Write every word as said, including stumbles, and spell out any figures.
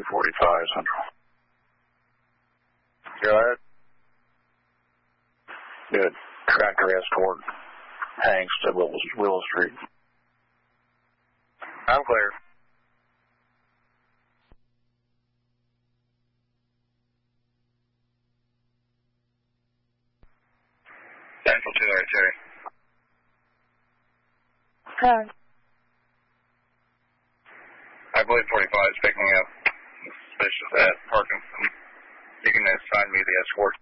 three forty-five Central. Go ahead. Good. Tractor escort Hanks to Willow, Willow Street. I'm clear. Central two right, Terry. Hi. I believe forty-five is picking up suspicious at parking. You can assign me the escort.